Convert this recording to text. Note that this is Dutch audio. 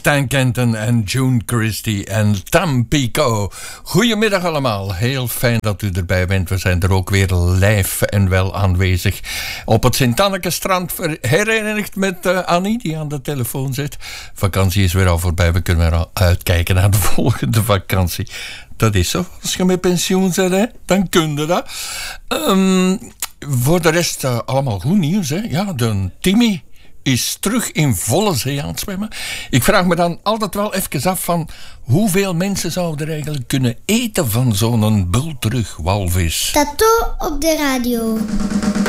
Stan Kenton en June Christie en Tampico. Goedemiddag allemaal, heel fijn dat u erbij bent. We zijn er ook weer live en wel aanwezig op het Sint-Anneke-strand, herenigd met Annie die aan de telefoon zit. Vakantie is weer al voorbij, we kunnen weer al uitkijken naar de volgende vakantie. Dat is zo, als je met pensioen bent, hè, dan kun je dat. Voor de rest allemaal goed nieuws, hè. Ja, de Timmy is terug in volle zee aan het zwemmen. Ik vraag me dan altijd wel even af van hoeveel mensen zouden er eigenlijk kunnen eten van zo'n bultrug walvis. Tattoo op de radio.